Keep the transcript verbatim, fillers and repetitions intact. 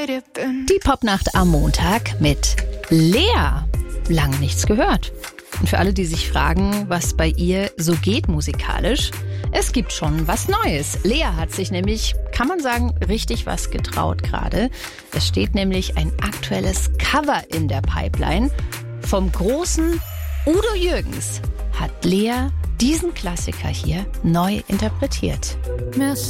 bei dir bin. Die Popnacht am Montag mit Lea. Lang nichts gehört. Und für alle, die sich fragen, was bei ihr so geht musikalisch, es gibt schon was Neues. Lea hat sich nämlich, kann man sagen, richtig was getraut gerade. Es steht nämlich ein aktuelles Cover in der Pipeline. Vom großen Udo Jürgens hat Lea diesen Klassiker hier neu interpretiert. Merci.